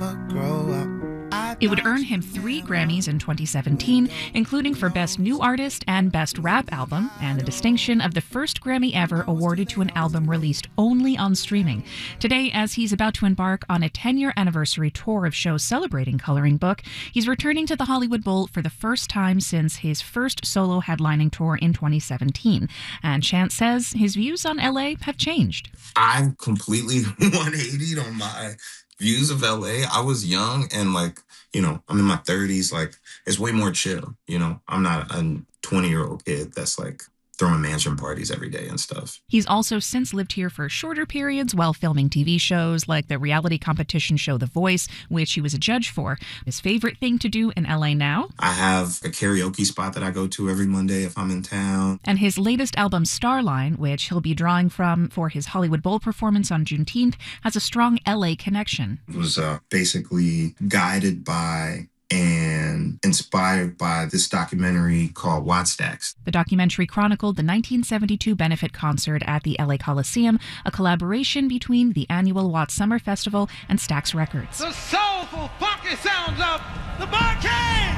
never grow up. It would earn him 3 Grammys in 2017, including for Best New Artist and Best Rap Album, and the distinction of the first Grammy ever awarded to an album released only on streaming. Today, as he's about to embark on a 10-year anniversary tour of shows celebrating Coloring Book, he's returning to the Hollywood Bowl for the first time since his first solo headlining tour in 2017. And Chance says his views on LA have changed. I've completely 180'd on my views of LA. I was young and I'm in my 30s. It's way more chill. I'm not a 20-year-old kid that's throwing mansion parties every day and stuff. He's also since lived here for shorter periods while filming TV shows like the reality competition show The Voice, which he was a judge for. His favorite thing to do in LA now? I have a karaoke spot that I go to every Monday if I'm in town. And his latest album, Starline, which he'll be drawing from for his Hollywood Bowl performance on Juneteenth, has a strong LA connection. It was basically guided by and inspired by this documentary called Wattstax. The documentary chronicled the 1972 benefit concert at the LA Coliseum, a collaboration between the annual Watts Summer Festival and Stax Records. The soulful, funky sounds of the Barcade!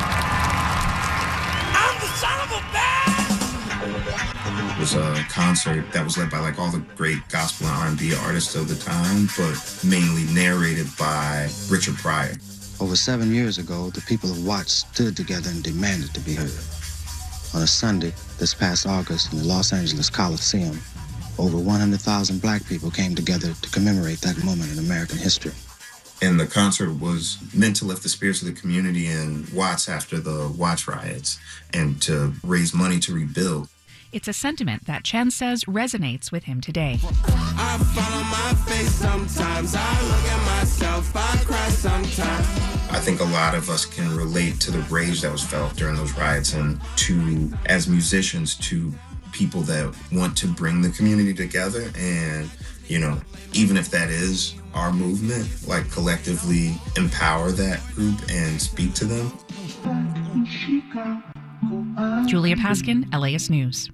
I'm the son of a It was a concert that was led by all the great gospel and R&B artists of the time, but mainly narrated by Richard Pryor. Over 7 years ago, the people of Watts stood together and demanded to be heard. On a Sunday, this past August, in the Los Angeles Coliseum, over 100,000 black people came together to commemorate that moment in American history. And the concert was meant to lift the spirits of the community in Watts after the Watts riots and to raise money to rebuild. It's a sentiment that Chen says resonates with him today. I follow my face sometimes. I look at myself. I cry sometimes. I think a lot of us can relate to the rage that was felt during those riots and to, as musicians, to people that want to bring the community together. And, even if that is our movement, collectively empower that group and speak to them. Julia Paskin, LAist News.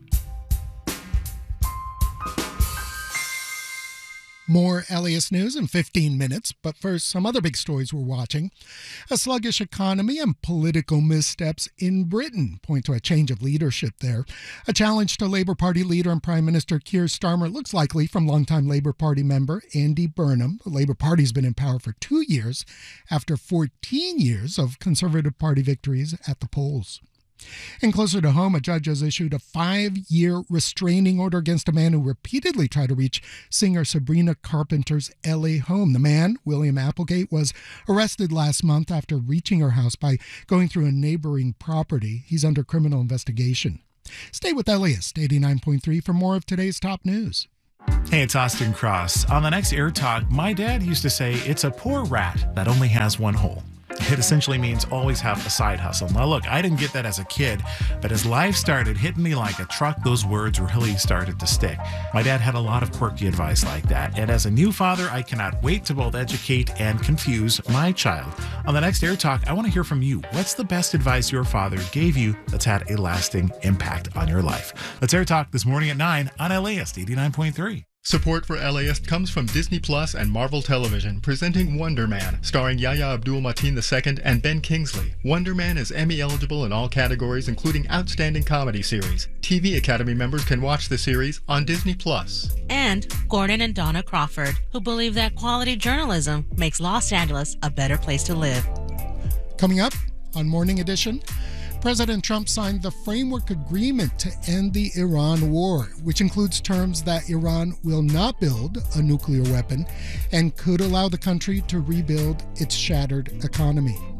More LAist News in 15 minutes, but first, some other big stories we're watching. A sluggish economy and political missteps in Britain point to a change of leadership there. A challenge to Labour Party leader and Prime Minister Keir Starmer looks likely from longtime Labour Party member Andy Burnham. The Labour Party's been in power for 2 years after 14 years of Conservative Party victories at the polls. And closer to home, a judge has issued a 5-year restraining order against a man who repeatedly tried to reach singer Sabrina Carpenter's LA home. The man, William Applegate, was arrested last month after reaching her house by going through a neighboring property. He's under criminal investigation. Stay with LAist 89.3 for more of today's top news. Hey, it's Austin Cross. On the next Air Talk, my dad used to say it's a poor rat that only has one hole. It essentially means always have a side hustle. Now, look, I didn't get that as a kid, but as life started hitting me like a truck, those words really started to stick. My dad had a lot of quirky advice like that, and as a new father, I cannot wait to both educate and confuse my child. On the next Air Talk, I want to hear from you. What's the best advice your father gave you that's had a lasting impact on your life? Let's Air Talk this morning at 9 on LAist 89.3. Support for LAist comes from Disney Plus and Marvel Television, presenting Wonder Man, starring Yahya Abdul-Mateen II and Ben Kingsley. Wonder Man is Emmy eligible in all categories, including Outstanding Comedy Series. TV Academy members can watch the series on Disney Plus. And Gordon and Donna Crawford, who believe that quality journalism makes Los Angeles a better place to live. Coming up on Morning Edition, President Trump signed the framework agreement to end the Iran war, which includes terms that Iran will not build a nuclear weapon and could allow the country to rebuild its shattered economy.